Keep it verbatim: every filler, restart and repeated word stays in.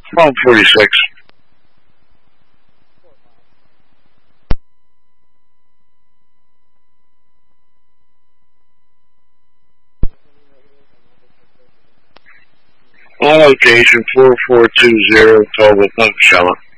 Phone forty-six. On location four four two zero, twelve with Monticello.